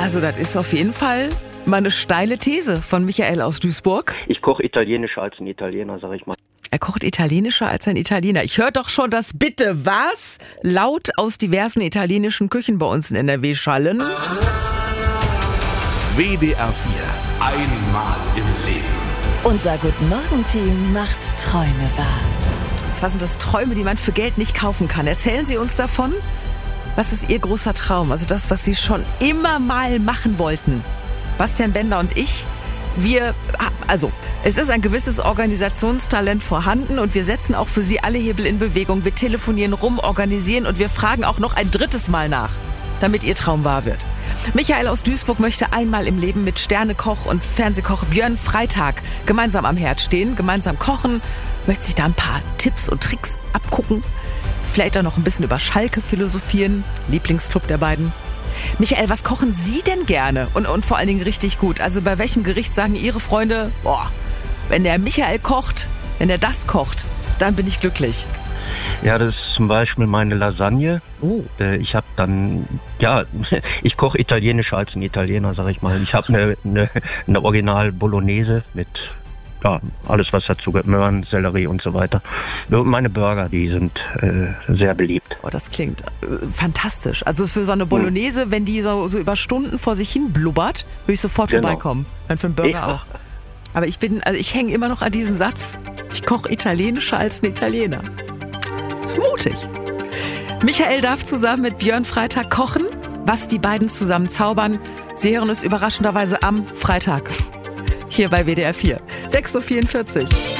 Also das ist auf jeden Fall mal eine steile These von Michael aus Duisburg. Ich koche italienischer als ein Italiener, sag ich mal. Er kocht italienischer als ein Italiener. Ich höre doch schon das Bitte was laut aus diversen italienischen Küchen bei uns in NRW schallen. WDR 4. Einmal im Leben. Unser Guten-Morgen-Team macht Träume wahr. Was sind das Träume, die man für Geld nicht kaufen kann? Erzählen Sie uns davon. Was ist Ihr großer Traum? Also das, was Sie schon immer mal machen wollten. Bastian Bender und ich, es ist ein gewisses Organisationstalent vorhanden und wir setzen auch für Sie alle Hebel in Bewegung. Wir telefonieren rum, organisieren und wir fragen auch noch ein drittes Mal nach, damit Ihr Traum wahr wird. Michael aus Duisburg möchte einmal im Leben mit Sternekoch und Fernsehkoch Björn Freitag gemeinsam am Herd stehen, gemeinsam kochen, möchte sich da ein paar Tipps und Tricks abgucken, vielleicht auch noch ein bisschen über Schalke philosophieren, Lieblingsclub der beiden. Michael, was kochen Sie denn gerne und vor allen Dingen richtig gut? Also bei welchem Gericht sagen Ihre Freunde, wenn der Michael kocht, wenn er das kocht, dann bin ich glücklich? Ja, das ist zum Beispiel meine Lasagne. Oh. Ich habe dann, ich koche italienischer als ein Italiener, sag ich mal. Ich habe eine Original Bolognese mit alles, was dazu gehört, Möhren, Sellerie und so weiter. Und meine Burger, die sind sehr beliebt. Oh, das klingt fantastisch. Also für so eine Bolognese, wenn die so über Stunden vor sich hin blubbert, würde ich sofort vorbeikommen. Dann für einen Burger auch. Aber ich hänge immer noch an diesem Satz. Ich koche italienischer als ein Italiener. Ist mutig. Michael darf zusammen mit Björn Freitag kochen. Was die beiden zusammen zaubern, Sie hören es überraschenderweise am Freitag. Hier bei WDR 4. 6.44 Uhr.